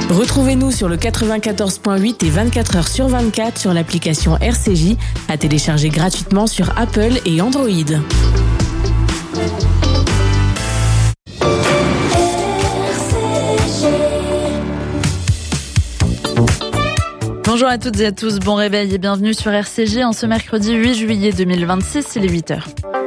Retrouvez-nous sur le 94.8 et 24h sur 24 sur l'application RCJ, à télécharger gratuitement sur Apple et Android. Bonjour à toutes et à tous, bon réveil et bienvenue sur RCJ en ce mercredi 8 juillet 2026, il est 8h.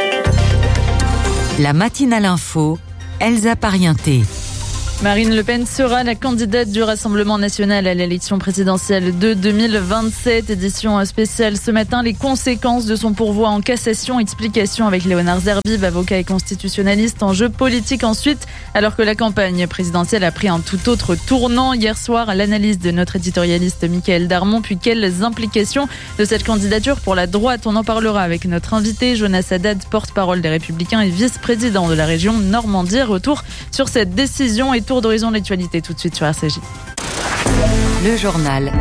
La matinale info, Elsa Parienté. Marine Le Pen sera la candidate du Rassemblement national à l'élection présidentielle de 2027. Édition spéciale ce matin, les conséquences de son pourvoi en cassation. Explication avec Léonard Zerbib, avocat et constitutionnaliste. Enjeu politique ensuite, alors que la campagne présidentielle a pris un tout autre tournant. Hier soir, l'analyse de notre éditorialiste Mickaël Darmon. Puis quelles implications de cette candidature pour la droite? On en parlera avec notre invité, Jonas Haddad, porte-parole des Républicains et vice-président de la région Normandie. Retour sur cette décision et tour d'horizon de l'actualité tout de suite sur RCJ. Le journal.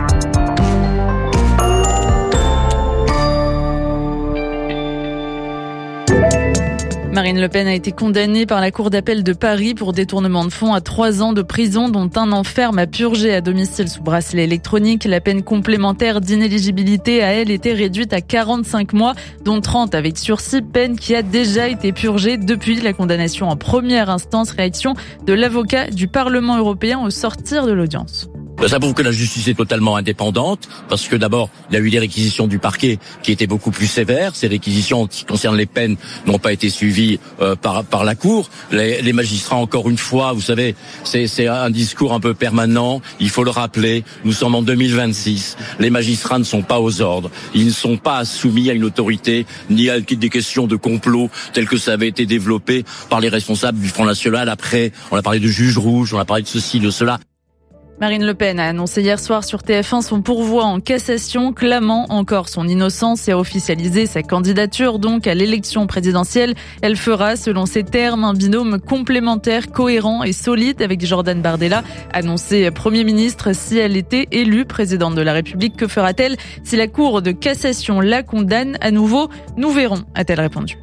Marine Le Pen a été condamnée par la Cour d'appel de Paris pour détournement de fonds à 3 ans de prison, dont 1 an ferme à purger à domicile sous bracelet électronique. La peine complémentaire d'inéligibilité a, elle, été réduite à 45 mois, dont 30 avec sursis, peine qui a déjà été purgée depuis la condamnation en première instance. Réaction de l'avocat du Parlement européen au sortir de l'audience. Ça prouve que la justice est totalement indépendante, parce que d'abord, il y a eu des réquisitions du parquet qui étaient beaucoup plus sévères. Ces réquisitions qui concernent les peines n'ont pas été suivies par la Cour. Les magistrats, encore une fois, vous savez, c'est un discours un peu permanent. Il faut le rappeler, nous sommes en 2026. Les magistrats ne sont pas aux ordres. Ils ne sont pas soumis à une autorité, ni à des questions de complot telles que ça avait été développé par les responsables du Front National. Après, on a parlé de juge rouge, on a parlé de ceci, de cela. Marine Le Pen a annoncé hier soir sur TF1 son pourvoi en cassation, clamant encore son innocence et a officialisé sa candidature donc à l'élection présidentielle. Elle fera, selon ses termes, un binôme complémentaire, cohérent et solide avec Jordan Bardella, annoncé Premier ministre. Si elle était élue présidente de la République, que fera-t-elle si la Cour de cassation la condamne à nouveau? Nous verrons, a-t-elle répondu.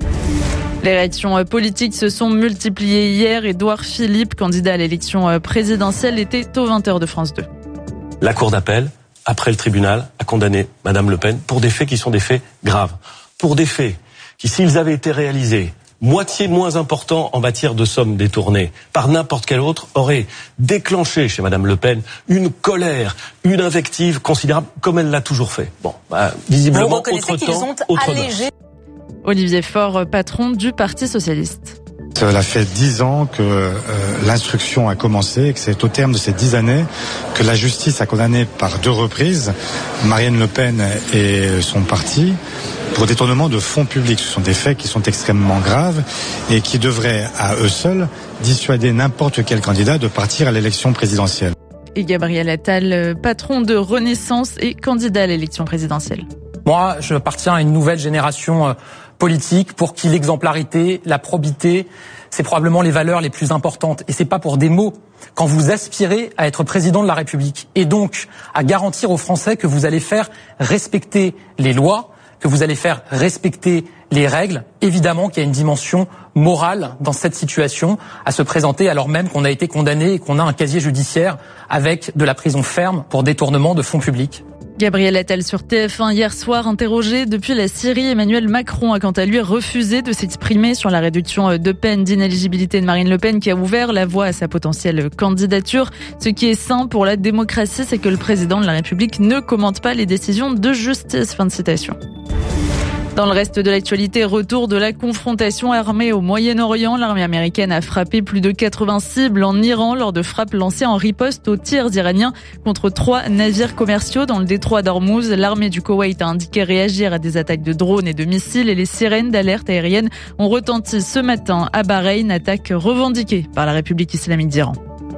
Les réactions politiques se sont multipliées hier. Édouard Philippe, candidat à l'élection présidentielle, était aux 20h de France 2. La Cour d'appel, après le tribunal, a condamné Madame Le Pen pour des faits qui sont des faits graves. Pour des faits qui, s'ils avaient été réalisés, moitié moins importants en matière de sommes détournées par n'importe quel autre, auraient déclenché chez Madame Le Pen une colère, une invective considérable, comme elle l'a toujours fait. Bon, visiblement, autre temps, autre mœurs. Olivier Faure, patron du Parti socialiste. Cela fait 10 ans que l'instruction a commencé et que c'est au terme de ces 10 années que la justice a condamné par 2 reprises Marine Le Pen et son parti pour détournement de fonds publics. Ce sont des faits qui sont extrêmement graves et qui devraient, à eux seuls, dissuader n'importe quel candidat de partir à l'élection présidentielle. Et Gabriel Attal, patron de Renaissance et candidat à l'élection présidentielle. Moi, je appartiens à une nouvelle génération politique pour qui l'exemplarité, la probité, c'est probablement les valeurs les plus importantes. Et c'est pas pour des mots. Quand vous aspirez à être président de la République et donc à garantir aux Français que vous allez faire respecter les lois, que vous allez faire respecter les règles, évidemment qu'il y a une dimension morale dans cette situation à se présenter alors même qu'on a été condamné et qu'on a un casier judiciaire avec de la prison ferme pour détournement de fonds publics. Gabriel Attal sur TF1 hier soir, interrogé depuis la Syrie. Emmanuel Macron a quant à lui refusé de s'exprimer sur la réduction de peine d'inéligibilité de Marine Le Pen qui a ouvert la voie à sa potentielle candidature. Ce qui est sain pour la démocratie, c'est que le président de la République ne commente pas les décisions de justice. Fin de citation. Dans le reste de l'actualité, retour de la confrontation armée au Moyen-Orient. L'armée américaine a frappé plus de 80 cibles en Iran lors de frappes lancées en riposte aux tirs iraniens contre 3 navires commerciaux dans le détroit d'Ormuz. L'armée du Koweït a indiqué réagir à des attaques de drones et de missiles et les sirènes d'alerte aérienne ont retenti ce matin à Bahreïn, attaque revendiquée par la République islamique d'Iran.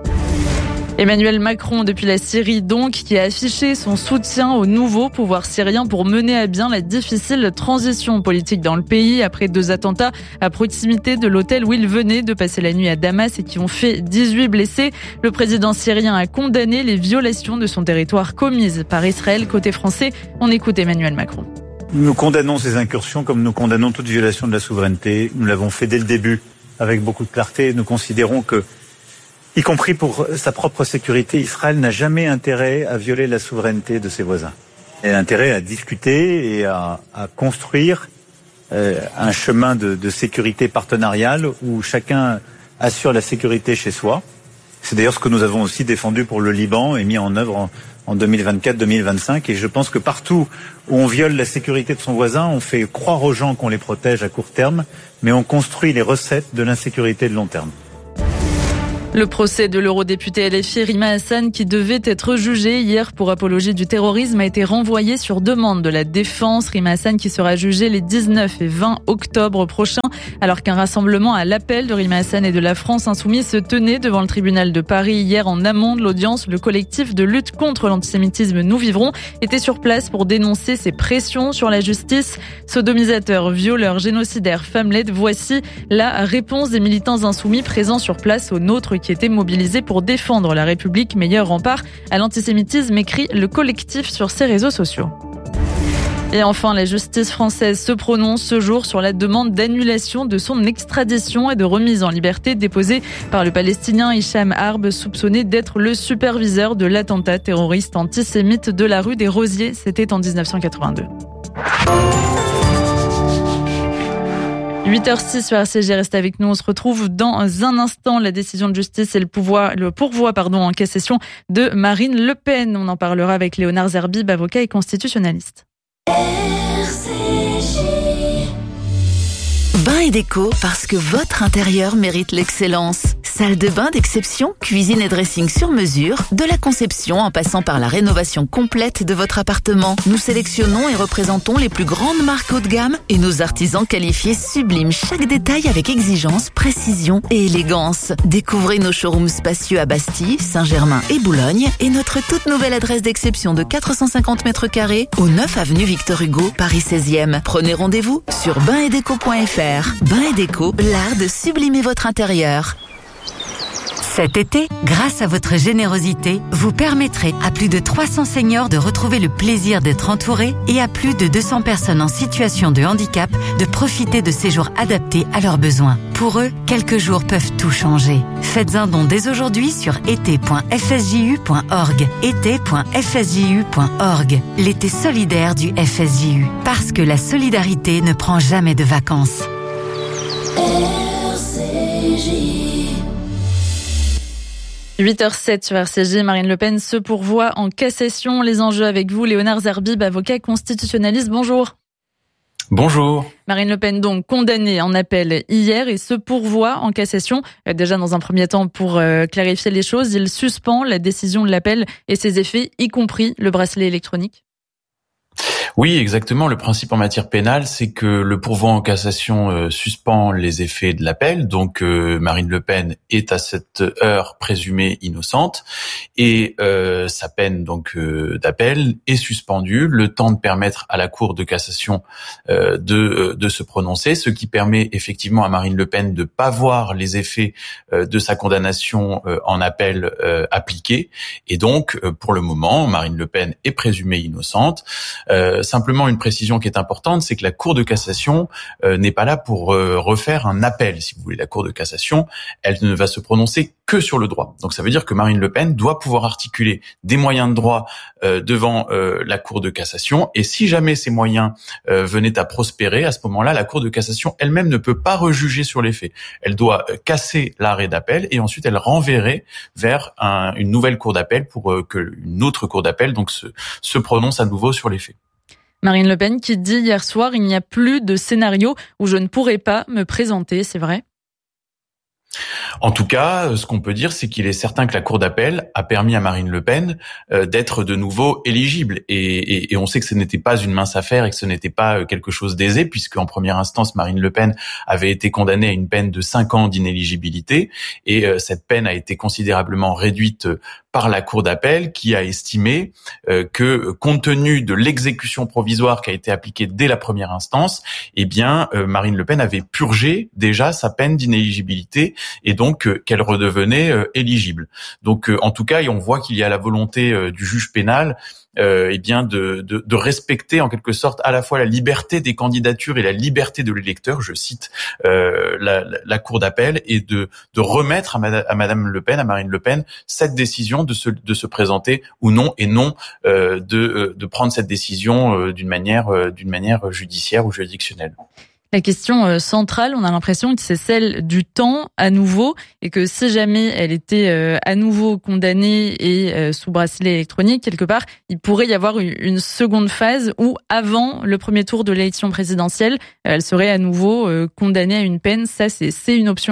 Emmanuel Macron, depuis la Syrie donc, qui a affiché son soutien au nouveau pouvoir syrien pour mener à bien la difficile transition politique dans le pays après 2 attentats à proximité de l'hôtel où il venait de passer la nuit à Damas et qui ont fait 18 blessés. Le président syrien a condamné les violations de son territoire commises par Israël. Côté français, on écoute Emmanuel Macron. Nous condamnons ces incursions comme nous condamnons toute violation de la souveraineté. Nous l'avons fait dès le début avec beaucoup de clarté. Nous considérons que Y compris pour sa propre sécurité. Israël n'a jamais intérêt à violer la souveraineté de ses voisins. Elle a intérêt à discuter et à construire un chemin de sécurité partenariale où chacun assure la sécurité chez soi. C'est d'ailleurs ce que nous avons aussi défendu pour le Liban et mis en œuvre en 2024-2025. Et je pense que partout où on viole la sécurité de son voisin, on fait croire aux gens qu'on les protège à court terme, mais on construit les recettes de l'insécurité de long terme. Le procès de l'eurodéputé LFI Rima Hassan, qui devait être jugé hier pour apologie du terrorisme, a été renvoyé sur demande de la défense. Rima Hassan qui sera jugé les 19 et 20 octobre prochains, alors qu'un rassemblement à l'appel de Rima Hassan et de la France Insoumise se tenait devant le tribunal de Paris hier en amont de l'audience. Le collectif de lutte contre l'antisémitisme Nous Vivrons était sur place pour dénoncer ces pressions sur la justice. Sodomisateurs, violeurs, génocidaires, femmelette, voici la réponse des militants insoumis présents sur place au nôtre qui était mobilisé pour défendre la République, meilleur rempart à l'antisémitisme, écrit le collectif sur ses réseaux sociaux. Et enfin, la justice française se prononce ce jour sur la demande d'annulation de son extradition et de remise en liberté déposée par le Palestinien Hicham Harb, soupçonné d'être le superviseur de l'attentat terroriste antisémite de la rue des Rosiers. C'était en 1982. 8h06 sur RCG, reste avec nous. On se retrouve dans un instant. La décision de justice et le pourvoi en cassation de Marine Le Pen. On en parlera avec Léonard Zerbib, avocat et constitutionnaliste. RCG. Bain et déco, parce que votre intérieur mérite l'excellence. Salle de bain d'exception, cuisine et dressing sur mesure, de la conception en passant par la rénovation complète de votre appartement. Nous sélectionnons et représentons les plus grandes marques haut de gamme et nos artisans qualifiés subliment chaque détail avec exigence, précision et élégance. Découvrez nos showrooms spacieux à Bastille, Saint-Germain et Boulogne et notre toute nouvelle adresse d'exception de 450 mètres carrés au 9 avenue Victor Hugo, Paris 16e. Prenez rendez-vous sur bainetdeco.fr. Bain et déco, l'art de sublimer votre intérieur. Cet été, grâce à votre générosité, vous permettrez à plus de 300 seniors de retrouver le plaisir d'être entourés et à plus de 200 personnes en situation de handicap de profiter de séjours adaptés à leurs besoins. Pour eux, quelques jours peuvent tout changer. Faites un don dès aujourd'hui sur été.fsju.org. été.fsju.org. L'été solidaire du FSJU. Parce que la solidarité ne prend jamais de vacances. RCJ. 8h07 sur RCG, Marine Le Pen se pourvoit en cassation. Les enjeux avec vous, Léonard Zerbib, avocat constitutionnaliste. Bonjour. Bonjour. Marine Le Pen, donc condamnée en appel hier et se pourvoit en cassation. Déjà dans un premier temps, pour clarifier les choses, il suspend la décision de l'appel et ses effets, y compris le bracelet électronique. Oui, exactement. Le principe en matière pénale, c'est que le pourvoi en cassation suspend les effets de l'appel. Donc, Marine Le Pen est à cette heure présumée innocente et sa peine donc d'appel est suspendue, le temps de permettre à la Cour de cassation de se prononcer, ce qui permet effectivement à Marine Le Pen de pas voir les effets de sa condamnation en appel appliqués. Et donc, pour le moment, Marine Le Pen est présumée innocente. Simplement une précision qui est importante, c'est que la Cour de cassation n'est pas là pour refaire un appel, si vous voulez. La Cour de cassation, elle ne va se prononcer que sur le droit. Donc ça veut dire que Marine Le Pen doit pouvoir articuler des moyens de droit devant la Cour de cassation. Et si jamais ces moyens venaient à prospérer, à ce moment-là, la Cour de cassation elle-même ne peut pas rejuger sur les faits. Elle doit casser l'arrêt d'appel et ensuite elle renverrait vers une nouvelle Cour d'appel pour que une autre Cour d'appel donc se prononce à nouveau sur les faits. Marine Le Pen qui dit hier soir, il n'y a plus de scénario où je ne pourrai pas me présenter, c'est vrai ? En tout cas, ce qu'on peut dire, c'est qu'il est certain que la Cour d'appel a permis à Marine Le Pen d'être de nouveau éligible. Et on sait que ce n'était pas une mince affaire et que ce n'était pas quelque chose d'aisé, puisque en première instance, Marine Le Pen avait été condamnée à une peine de 5 ans d'inéligibilité. Et cette peine a été considérablement réduite par la Cour d'appel, qui a estimé que, compte tenu de l'exécution provisoire qui a été appliquée dès la première instance, eh bien, Marine Le Pen avait purgé déjà sa peine d'inéligibilité et donc qu'elle redevenait éligible. Donc en tout cas, on voit qu'il y a la volonté du juge pénal de respecter en quelque sorte à la fois la liberté des candidatures et la liberté de l'électeur, je cite la cour d'appel, et de remettre à Madame Le Pen, à Marine Le Pen, cette décision de se présenter ou non, et non de prendre cette décision d'une manière judiciaire ou juridictionnelle. La question centrale, on a l'impression que c'est celle du temps à nouveau, et que si jamais elle était à nouveau condamnée et sous bracelet électronique, quelque part, il pourrait y avoir une seconde phase où, avant le premier tour de l'élection présidentielle, elle serait à nouveau condamnée à une peine. Ça, c'est une option ?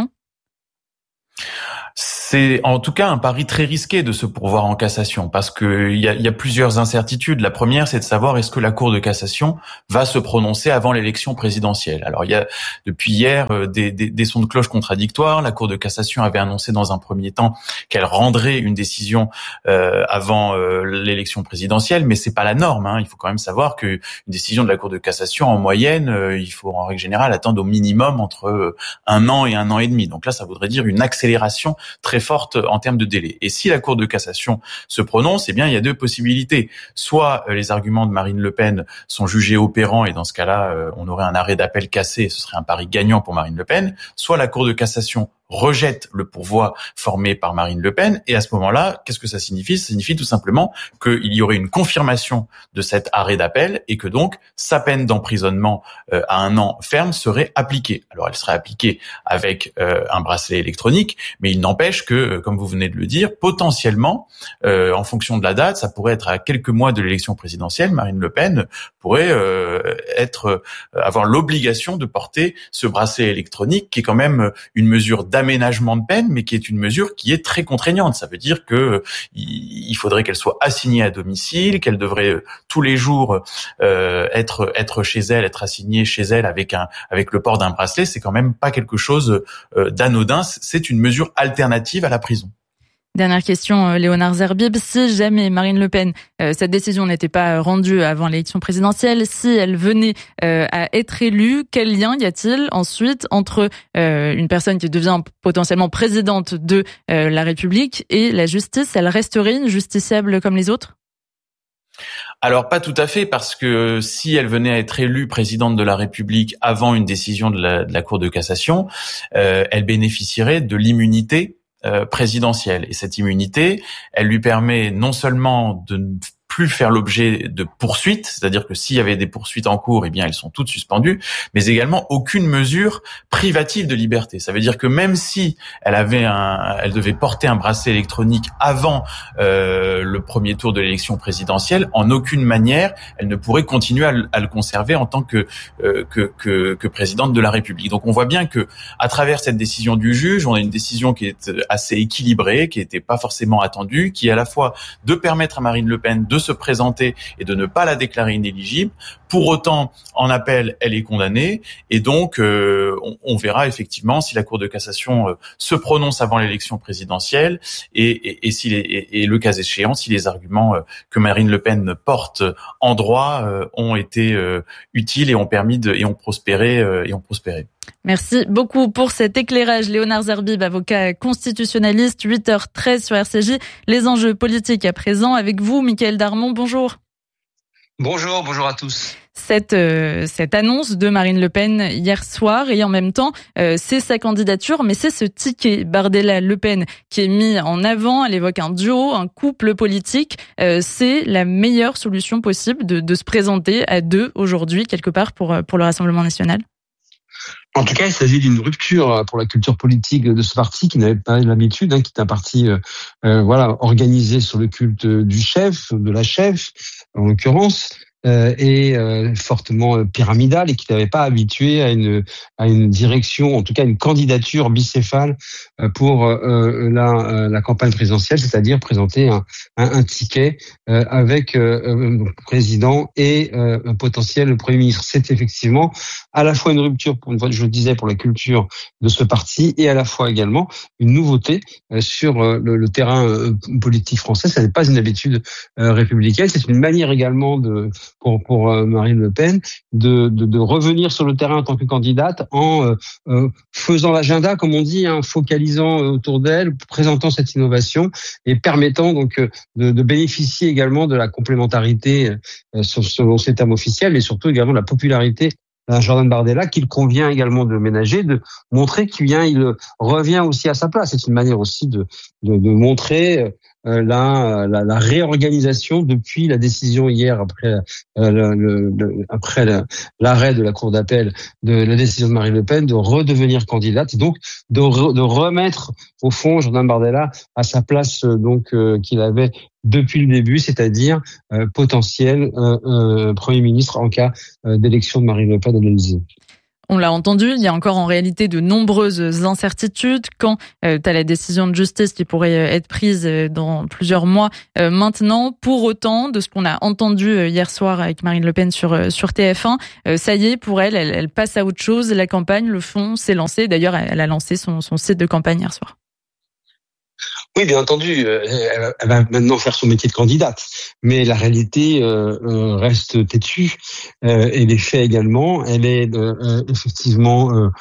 C'est en tout cas un pari très risqué de se pourvoir en cassation, parce que il y a plusieurs incertitudes. La première, c'est de savoir est-ce que la Cour de cassation va se prononcer avant l'élection présidentielle. Alors il y a depuis hier des sons de cloche contradictoires. La Cour de cassation avait annoncé dans un premier temps qu'elle rendrait une décision avant l'élection présidentielle, mais c'est pas la norme, hein. Il faut quand même savoir que une décision de la Cour de cassation, en moyenne, il faut en règle générale attendre au minimum entre 1 an et 1 an et demi. Donc là, ça voudrait dire une accélération très forte en termes de délai. Et si la Cour de cassation se prononce, eh bien, il y a deux possibilités. Soit les arguments de Marine Le Pen sont jugés opérants, et dans ce cas-là, on aurait un arrêt d'appel cassé, et ce serait un pari gagnant pour Marine Le Pen. Soit la Cour de cassation rejette le pourvoi formé par Marine Le Pen, et à ce moment-là, qu'est-ce que ça signifie ? Ça signifie tout simplement qu'il y aurait une confirmation de cet arrêt d'appel, et que donc sa peine d'emprisonnement à 1 an ferme serait appliquée. Alors elle serait appliquée avec un bracelet électronique, mais il n'empêche que, comme vous venez de le dire, potentiellement, en fonction de la date, ça pourrait être à quelques mois de l'élection présidentielle, Marine Le Pen pourrait avoir l'obligation de porter ce bracelet électronique, qui est quand même une mesure d'aménagement de peine, mais qui est une mesure qui est très contraignante. Ça veut dire que il faudrait qu'elle soit assignée à domicile, qu'elle devrait tous les jours être chez elle, être assignée chez elle avec le port d'un bracelet. C'est quand même pas quelque chose d'anodin. C'est une mesure alternative à la prison. Dernière question, Léonard Zerbib. Si jamais Marine Le Pen, cette décision n'était pas rendue avant l'élection présidentielle, si elle venait à être élue, quel lien y a-t-il ensuite entre une personne qui devient potentiellement présidente de la République et la justice ? Elle resterait une justiciable comme les autres ? Alors pas tout à fait, parce que si elle venait à être élue présidente de la République avant une décision de la Cour de cassation, elle bénéficierait de l'immunité présidentielle. Et cette immunité, elle lui permet non seulement de ne plus faire l'objet de poursuites, c'est-à-dire que s'il y avait des poursuites en cours, eh bien elles sont toutes suspendues, mais également aucune mesure privative de liberté. Ça veut dire que même si elle devait porter un bracelet électronique avant le premier tour de l'élection présidentielle, en aucune manière elle ne pourrait continuer à le conserver en tant que présidente de la République. Donc on voit bien que à travers cette décision du juge, on a une décision qui est assez équilibrée, qui n'était pas forcément attendue, qui est à la fois de permettre à Marine Le Pen de se présenter et de ne pas la déclarer inéligible. Pour autant, en appel, elle est condamnée, et donc on verra effectivement si la Cour de cassation se prononce avant l'élection présidentielle, et le cas échéant, si les arguments que Marine Le Pen porte en droit ont été utiles et ont prospéré. Merci beaucoup pour cet éclairage. Léonard Zerbib, avocat constitutionnaliste, 8h13 sur RCJ. Les enjeux politiques à présent avec vous, Mickaël Darmon. Bonjour. Bonjour à tous. Cette annonce de Marine Le Pen hier soir, et en même temps, c'est sa candidature, mais c'est ce ticket Bardella-Le Pen qui est mis en avant. Elle évoque un duo, un couple politique. C'est la meilleure solution possible de se présenter à deux aujourd'hui, quelque part, pour le Rassemblement national. En tout cas, il s'agit d'une rupture pour la culture politique de ce parti qui n'avait pas l'habitude, qui est un parti organisé sur le culte du chef, de la chef, en l'occurrence, et fortement pyramidal, et qui n'avait pas habitué à une direction, en tout cas une candidature bicéphale pour la campagne présidentielle, c'est-à-dire présenter un ticket avec président et un potentiel Premier ministre. C'est effectivement à la fois une rupture, je le disais, pour la culture de ce parti, et à la fois également une nouveauté sur le terrain politique français. Ça n'est pas une habitude républicaine, c'est une manière également pour Marine Le Pen de revenir sur le terrain en tant que candidate en faisant l'agenda, comme on dit, focalisant autour d'elle, présentant cette innovation et permettant donc de bénéficier également de la complémentarité selon ces termes officiels et surtout également de la popularité d'un Jordan Bardella qu'il convient également de ménager, de montrer il revient aussi à sa place. C'est une manière aussi de montrer la réorganisation depuis la décision hier après l'arrêt de la Cour d'appel de la décision de Marine Le Pen de redevenir candidate et donc de remettre au fond Jordan Bardella à sa place qu'il avait depuis le début, c'est-à-dire potentiel Premier ministre en cas d'élection de Marine Le Pen à l'Élysée. On l'a entendu, il y a encore en réalité de nombreuses incertitudes quand tu as la décision de justice qui pourrait être prise dans plusieurs mois maintenant. Pour autant, de ce qu'on a entendu hier soir avec Marine Le Pen sur TF1, ça y est, pour elle passe à autre chose. La campagne, le fond, s'est lancé. D'ailleurs, elle a lancé son site de campagne hier soir. Oui, bien entendu, elle va maintenant faire son métier de candidate, mais la réalité reste têtue et les faits également. Elle est effectivement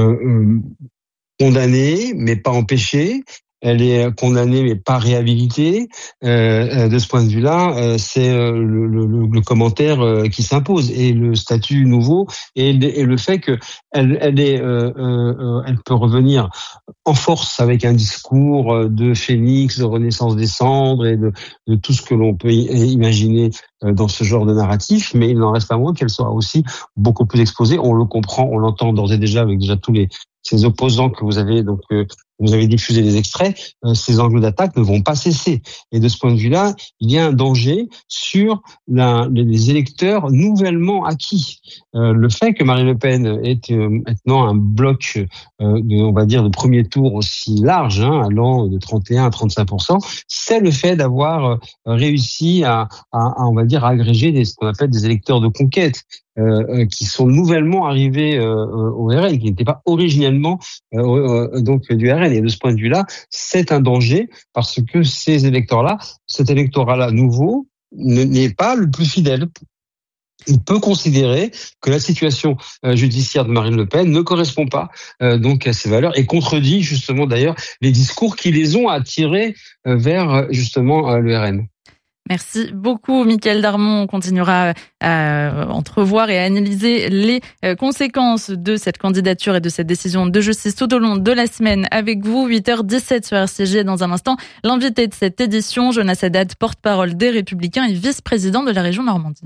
condamnée, mais pas empêchée. Elle est condamnée mais pas réhabilitée. De ce point de vue-là, c'est le commentaire qui s'impose et le statut nouveau et le fait que elle peut revenir en force avec un discours de phénix, de renaissance des cendres et de tout ce que l'on peut imaginer dans ce genre de narratif, mais il n'en reste pas moins qu'elle sera aussi beaucoup plus exposée. On le comprend, on l'entend d'ores et déjà avec tous ces opposants que vous avez vous avez diffusé des extraits, ces angles d'attaque ne vont pas cesser. Et de ce point de vue-là, il y a un danger sur les électeurs nouvellement acquis. Le fait que Marine Le Pen ait maintenant un bloc, on va dire, de premier tour aussi large, allant de 31 à 35%, c'est le fait d'avoir réussi à on va dire, à agréger ce qu'on appelle des électeurs de conquête. Qui sont nouvellement arrivés au RN, qui n'étaient pas originellement donc du RN. Et de ce point de vue-là, c'est un danger parce que cet électorat-là nouveau, n'est pas le plus fidèle. Il peut considérer que la situation judiciaire de Marine Le Pen ne correspond pas donc à ses valeurs et contredit justement d'ailleurs les discours qui les ont attirés vers justement le RN. Merci beaucoup, Mickaël Darmon. On continuera à entrevoir et à analyser les conséquences de cette candidature et de cette décision de justice tout au long de la semaine avec vous. 8h17 sur RCJ. Dans un instant, l'invité de cette édition, Jonas Haddad, porte-parole des Républicains et vice-président de la région Normandie.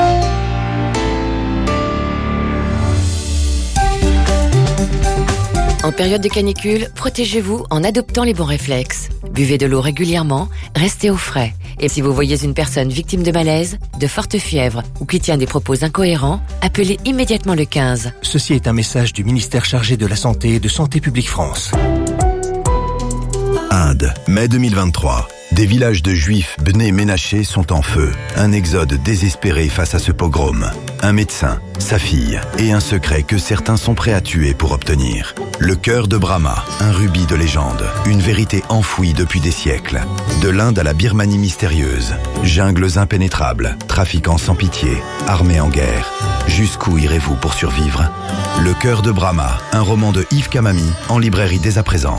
En période de canicule, protégez-vous en adoptant les bons réflexes. Buvez de l'eau régulièrement, restez au frais. Et si vous voyez une personne victime de malaise, de forte fièvre ou qui tient des propos incohérents, appelez immédiatement le 15. Ceci est un message du ministère chargé de la Santé et de Santé publique France. Inde, mai 2023. Des villages de juifs Bnei Ménaché sont en feu. Un exode désespéré face à ce pogrom. Un médecin, sa fille et un secret que certains sont prêts à tuer pour obtenir. Le cœur de Brahma, un rubis de légende. Une vérité enfouie depuis des siècles. De l'Inde à la Birmanie mystérieuse. Jungles impénétrables, trafiquants sans pitié, armées en guerre. Jusqu'où irez-vous pour survivre ? Le cœur de Brahma, un roman de Yves Camami, en librairie dès à présent.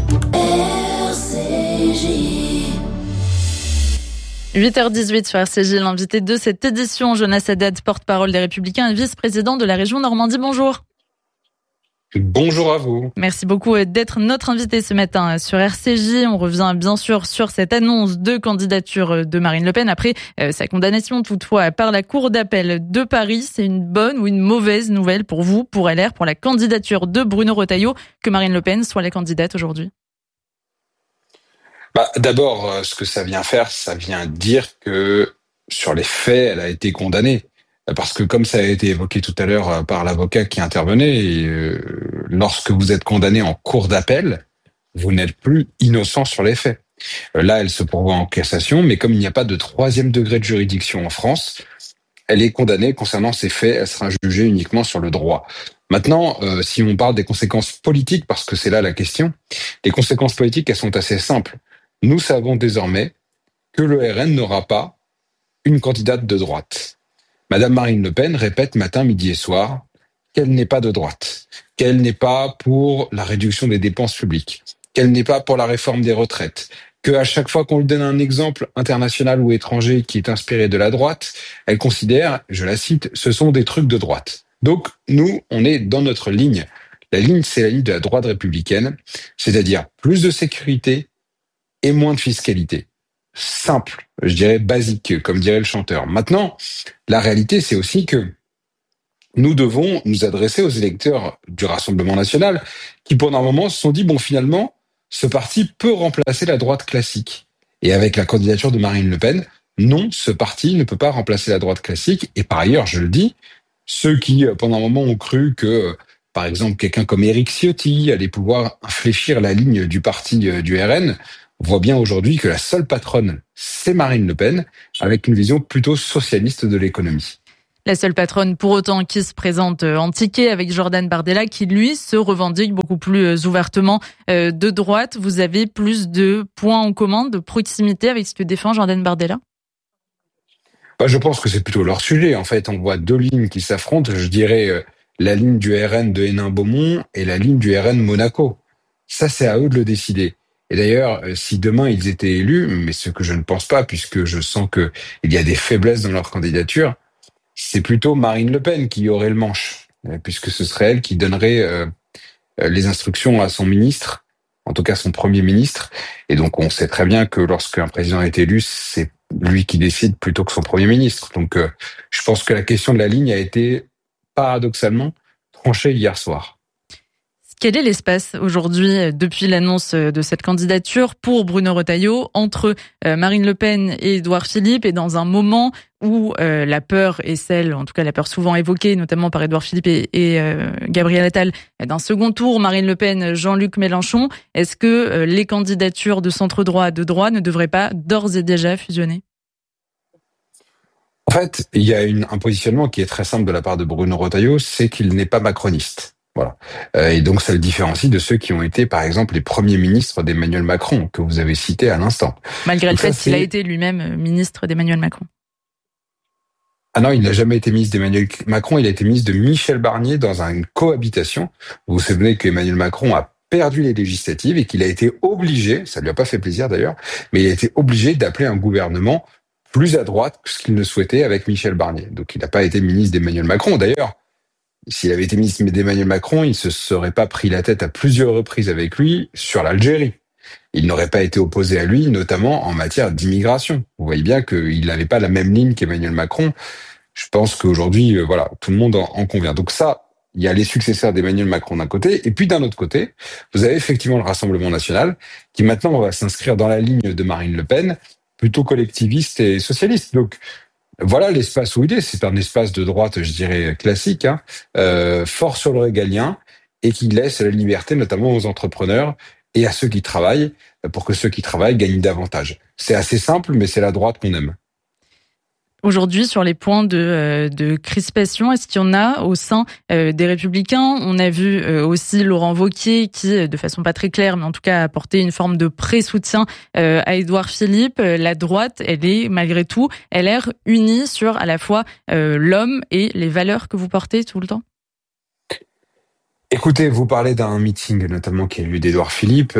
8h18 sur RCJ, l'invité de cette édition, Jonas Haddad, porte-parole des Républicains et vice-président de la région Normandie. Bonjour. Bonjour à vous. Merci beaucoup d'être notre invité ce matin sur RCJ. On revient bien sûr sur cette annonce de candidature de Marine Le Pen après sa condamnation toutefois par la Cour d'appel de Paris. C'est une bonne ou une mauvaise nouvelle pour vous, pour LR, pour la candidature de Bruno Retailleau, que Marine Le Pen soit la candidate aujourd'hui? D'abord, ce que ça vient faire, ça vient dire que sur les faits, elle a été condamnée. Parce que comme ça a été évoqué tout à l'heure par l'avocat qui intervenait, lorsque vous êtes condamné en cour d'appel, vous n'êtes plus innocent sur les faits. Là, elle se pourvoit en cassation, mais comme il n'y a pas de 3e degré de juridiction en France, elle est condamnée concernant ces faits, elle sera jugée uniquement sur le droit. Maintenant, si on parle des conséquences politiques, parce que c'est là la question, les conséquences politiques, elles sont assez simples. Nous savons désormais que le RN n'aura pas une candidate de droite. Madame Marine Le Pen répète matin, midi et soir qu'elle n'est pas de droite, qu'elle n'est pas pour la réduction des dépenses publiques, qu'elle n'est pas pour la réforme des retraites, qu'à chaque fois qu'on lui donne un exemple international ou étranger qui est inspiré de la droite, elle considère, je la cite, ce sont des trucs de droite. Donc, nous, on est dans notre ligne. La ligne, c'est la ligne de la droite républicaine, c'est-à-dire plus de sécurité et moins de fiscalité. Simple, je dirais basique, comme dirait le chanteur. Maintenant, la réalité, c'est aussi que nous devons nous adresser aux électeurs du Rassemblement national qui, pendant un moment, se sont dit, bon, finalement, ce parti peut remplacer la droite classique. Et avec la candidature de Marine Le Pen, non, ce parti ne peut pas remplacer la droite classique. Et par ailleurs, je le dis, ceux qui, pendant un moment, ont cru que, par exemple, quelqu'un comme Éric Ciotti allait pouvoir infléchir la ligne du parti du RN, voient bien aujourd'hui que la seule patronne, c'est Marine Le Pen, avec une vision plutôt socialiste de l'économie. La seule patronne, pour autant, qui se présente en ticket avec Jordan Bardella, qui, lui, se revendique beaucoup plus ouvertement de droite. Vous avez plus de points en commun, de proximité avec ce que défend Jordan Bardella ? Je pense que c'est plutôt leur sujet. En fait, on voit deux lignes qui s'affrontent. Je dirais la ligne du RN de Hénin-Beaumont et la ligne du RN Monaco. Ça, c'est à eux de le décider. Et d'ailleurs, si demain ils étaient élus, mais ce que je ne pense pas, puisque je sens qu'il y a des faiblesses dans leur candidature, c'est plutôt Marine Le Pen qui aurait le manche, puisque ce serait elle qui donnerait les instructions à son ministre, en tout cas son premier ministre. Et donc on sait très bien que lorsqu'un président est élu, c'est lui qui décide plutôt que son premier ministre. Donc je pense que la question de la ligne a été paradoxalement tranchée hier soir. Quel est l'espace aujourd'hui, depuis l'annonce de cette candidature, pour Bruno Retailleau, entre Marine Le Pen et Édouard Philippe, et dans un moment où la peur est celle, en tout cas la peur souvent évoquée, notamment par Édouard Philippe et Gabriel Attal, d'un second tour, Marine Le Pen, Jean-Luc Mélenchon, est-ce que les candidatures de centre-droit, de droite ne devraient pas d'ores et déjà fusionner ? En fait, il y a un positionnement qui est très simple de la part de Bruno Retailleau, c'est qu'il n'est pas macroniste. Voilà. Et donc, ça le différencie de ceux qui ont été, par exemple, les premiers ministres d'Emmanuel Macron, que vous avez cités à l'instant. Malgré le fait qu'il a été lui-même ministre d'Emmanuel Macron. Ah non, il n'a jamais été ministre d'Emmanuel Macron, il a été ministre de Michel Barnier dans une cohabitation. Vous vous souvenez qu'Emmanuel Macron a perdu les législatives et qu'il a été obligé, ça lui a pas fait plaisir d'ailleurs, mais il a été obligé d'appeler un gouvernement plus à droite que ce qu'il ne souhaitait avec Michel Barnier. Donc, il n'a pas été ministre d'Emmanuel Macron. D'ailleurs, s'il avait été ministre d'Emmanuel Macron, il ne se serait pas pris la tête à plusieurs reprises avec lui sur l'Algérie. Il n'aurait pas été opposé à lui, notamment en matière d'immigration. Vous voyez bien qu'il n'avait pas la même ligne qu'Emmanuel Macron. Je pense qu'aujourd'hui, voilà, tout le monde en convient. Donc ça, il y a les successeurs d'Emmanuel Macron d'un côté, et puis d'un autre côté, vous avez effectivement le Rassemblement national, qui maintenant va s'inscrire dans la ligne de Marine Le Pen, plutôt collectiviste et socialiste. Donc, voilà l'espace où il est. C'est un espace de droite, je dirais, classique, fort sur le régalien, et qui laisse la liberté notamment aux entrepreneurs et à ceux qui travaillent, pour que ceux qui travaillent gagnent davantage. C'est assez simple, mais c'est la droite qu'on aime. Aujourd'hui, sur les points de crispation, est-ce qu'il y en a au sein des Républicains ? On a vu aussi Laurent Wauquiez qui, de façon pas très claire, mais en tout cas a apporté une forme de pré-soutien à Édouard Philippe. La droite, elle est malgré tout, elle est unie sur à la fois l'homme et les valeurs que vous portez tout le temps. Écoutez, vous parlez d'un meeting notamment qui a eu lieu d'Édouard Philippe.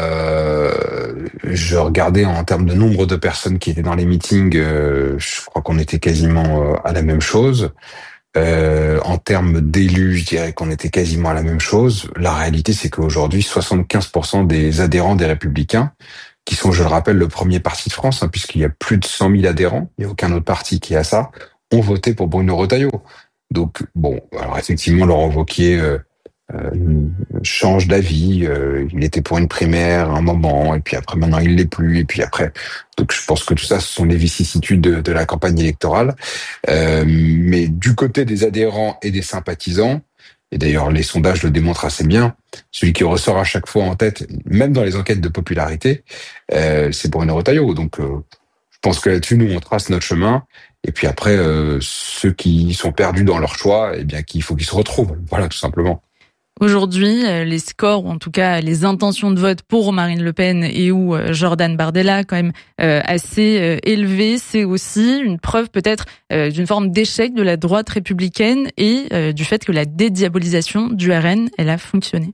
Je regardais en termes de nombre de personnes qui étaient dans les meetings, je crois qu'on était quasiment à la même chose. En termes d'élus, je dirais qu'on était quasiment à la même chose. La réalité, c'est qu'aujourd'hui, 75% des adhérents des Républicains, qui sont, je le rappelle, le premier parti de France, puisqu'il y a plus de 100 000 adhérents, il n'y a aucun autre parti qui a ça, ont voté pour Bruno Retailleau. Donc, bon, alors effectivement, Laurent Wauquiez change d'avis. Il était pour une primaire à un moment, et puis après maintenant il l'est plus, et puis après. Donc je pense que tout ça, ce sont les vicissitudes de la campagne électorale. Mais du côté des adhérents et des sympathisants, et d'ailleurs les sondages le démontrent assez bien, celui qui ressort à chaque fois en tête, même dans les enquêtes de popularité, c'est Bruno Retailleau. Donc je pense que là-dessus, nous on trace notre chemin. Et puis après, ceux qui sont perdus dans leur choix, eh bien qu'il faut qu'ils se retrouvent. Voilà, tout simplement. Aujourd'hui, les scores, ou en tout cas les intentions de vote pour Marine Le Pen et ou Jordan Bardella, quand même assez élevées, c'est aussi une preuve peut-être d'une forme d'échec de la droite républicaine et du fait que la dédiabolisation du RN, elle a fonctionné.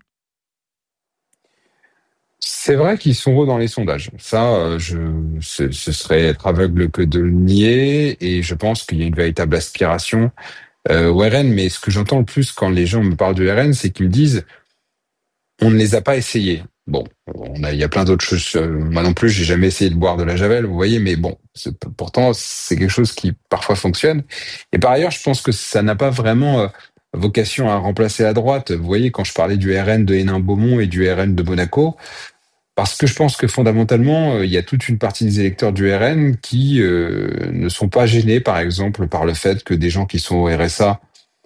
C'est vrai qu'ils sont hauts dans les sondages. Ça, ce serait être aveugle que de le nier, et je pense qu'il y a une véritable aspiration au RN. Mais ce que j'entends le plus quand les gens me parlent du RN, c'est qu'ils me disent on ne les a pas essayés. Bon, il y a plein d'autres choses. Moi non plus, j'ai jamais essayé de boire de la javel, vous voyez, mais bon, pourtant c'est quelque chose qui parfois fonctionne. Et par ailleurs, je pense que ça n'a pas vraiment vocation à remplacer la droite. Vous voyez, quand je parlais du RN de Hénin-Beaumont et du RN de Monaco, parce que je pense que fondamentalement, il y a toute une partie des électeurs du RN qui ne sont pas gênés, par exemple, par le fait que des gens qui sont au RSA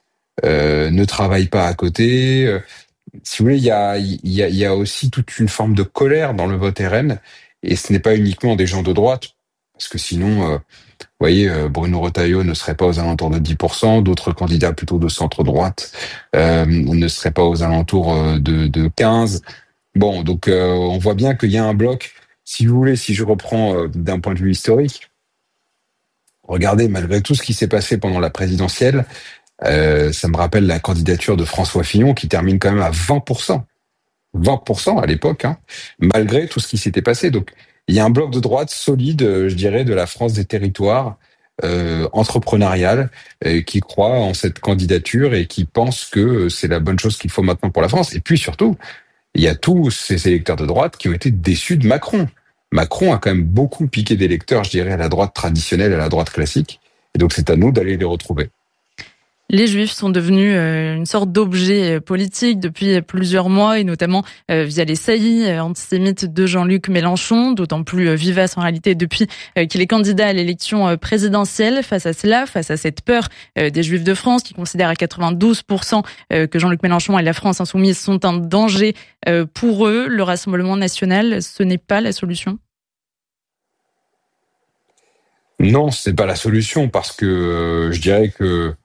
ne travaillent pas à côté. Si vous voulez, il y a aussi toute une forme de colère dans le vote RN, et ce n'est pas uniquement des gens de droite, parce que sinon, vous voyez, Bruno Retailleau ne serait pas aux alentours de 10%, d'autres candidats plutôt de centre-droite ne seraient pas aux alentours de 15%. Bon, donc on voit bien qu'il y a un bloc. Si vous voulez, si je reprends d'un point de vue historique, regardez, malgré tout ce qui s'est passé pendant la présidentielle, ça me rappelle la candidature de François Fillon qui termine quand même à 20%. 20% à l'époque, hein, malgré tout ce qui s'était passé. Donc, il y a un bloc de droite solide, je dirais, de la France des territoires, entrepreneurial, qui croit en cette candidature et qui pense que c'est la bonne chose qu'il faut maintenant pour la France. Et puis surtout, il y a tous ces électeurs de droite qui ont été déçus de Macron. Macron a quand même beaucoup piqué d'électeurs, je dirais, à la droite traditionnelle, à la droite classique. Et donc, c'est à nous d'aller les retrouver. Les Juifs sont devenus une sorte d'objet politique depuis plusieurs mois, et notamment via les saillies antisémites de Jean-Luc Mélenchon, d'autant plus vivace en réalité depuis qu'il est candidat à l'élection présidentielle. Face à cela, face à cette peur des Juifs de France, qui considèrent à 92% que Jean-Luc Mélenchon et la France insoumise sont un danger pour eux, le Rassemblement national, ce n'est pas la solution? Non, ce n'est pas la solution, parce que je dirais que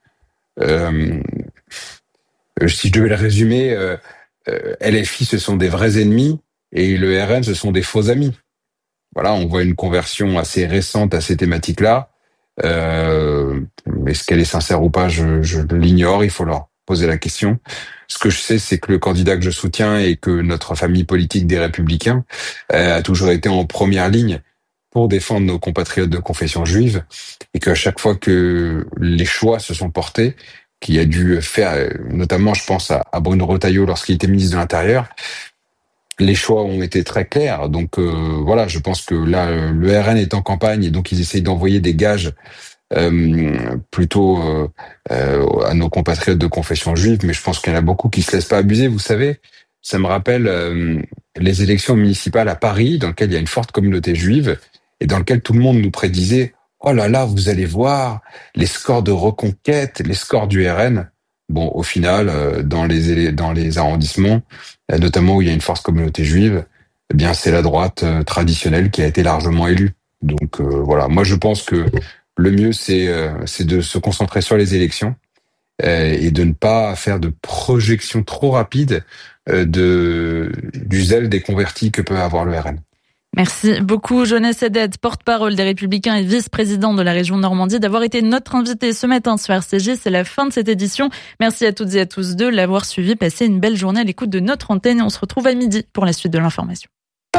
si je devais le résumer, LFI, ce sont des vrais ennemis, et le RN, ce sont des faux amis. Voilà, on voit une conversion assez récente à ces thématiques-là. Est-ce qu'elle est sincère ou pas, je l'ignore, il faut leur poser la question. Ce que je sais, c'est que le candidat que je soutiens et que notre famille politique des Républicains a toujours été en première ligne pour défendre nos compatriotes de confession juive, et qu'à chaque fois que les choix se sont portés, qu'il a dû faire, notamment je pense à Bruno Retailleau lorsqu'il était ministre de l'Intérieur, les choix ont été très clairs. Donc voilà, je pense que là, le RN est en campagne, et donc ils essayent d'envoyer des gages plutôt à nos compatriotes de confession juive, mais je pense qu'il y en a beaucoup qui se laissent pas abuser. Vous savez, ça me rappelle les élections municipales à Paris, dans lesquelles il y a une forte communauté juive, et dans lequel tout le monde nous prédisait « Oh là là, vous allez voir, les scores de Reconquête, les scores du RN ». Bon, au final, dans les arrondissements, notamment où il y a une forte communauté juive, eh bien, c'est la droite traditionnelle qui a été largement élue. Donc voilà, moi je pense que le mieux, c'est de se concentrer sur les élections et de ne pas faire de projections trop rapides du zèle des convertis que peut avoir le RN. Merci beaucoup Jonas Haddad, porte-parole des Républicains et vice-président de la région Normandie, d'avoir été notre invité ce matin sur RCJ. C'est la fin de cette édition. Merci à toutes et à tous de l'avoir suivi. Passez une belle journée à l'écoute de notre antenne, et on se retrouve à midi pour la suite de l'information.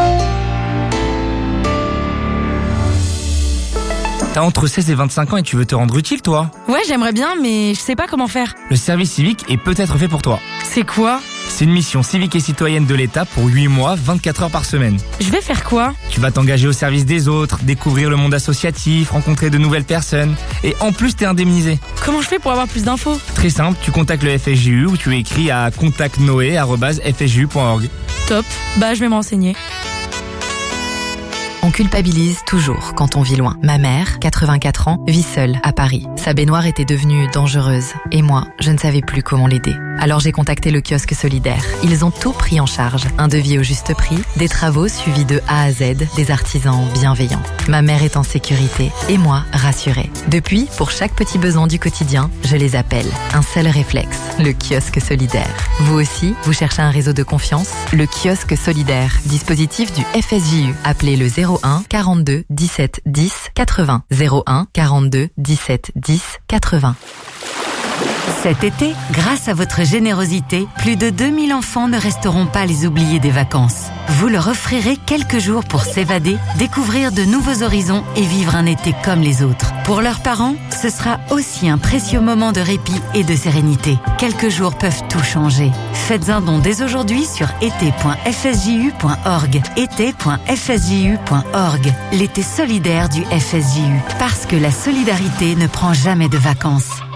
T'as entre 16 et 25 ans et tu veux te rendre utile, toi? Ouais, j'aimerais bien, mais je sais pas comment faire. Le service civique est peut-être fait pour toi. C'est quoi? C'est une mission civique et citoyenne de l'État pour 8 mois, 24 heures par semaine. Je vais faire quoi? Tu vas t'engager au service des autres, découvrir le monde associatif, rencontrer de nouvelles personnes. Et en plus, t'es indemnisé. Comment je fais pour avoir plus d'infos? Très simple, tu contactes le FSJU ou tu écris à contactnoé@fsju.org. Top, bah je vais me renseigner. On culpabilise toujours quand on vit loin. Ma mère, 84 ans, vit seule à Paris. Sa baignoire était devenue dangereuse et moi, je ne savais plus comment l'aider. Alors j'ai contacté le kiosque solidaire. Ils ont tout pris en charge. Un devis au juste prix, des travaux suivis de A à Z, des artisans bienveillants. Ma mère est en sécurité et moi rassurée. Depuis, pour chaque petit besoin du quotidien, je les appelle. Un seul réflexe, le kiosque solidaire. Vous aussi, vous cherchez un réseau de confiance? Le kiosque solidaire, dispositif du FSJU. Appelez le 01 42 17 10 80. 01 42 17 10 80. Cet été, grâce à votre générosité, plus de 2000 enfants ne resteront pas les oubliés des vacances. Vous leur offrirez quelques jours pour s'évader, découvrir de nouveaux horizons et vivre un été comme les autres. Pour leurs parents, ce sera aussi un précieux moment de répit et de sérénité. Quelques jours peuvent tout changer. Faites un don dès aujourd'hui sur été.fsju.org. été.fsju.org. L'été solidaire du FSJU. Parce que la solidarité ne prend jamais de vacances.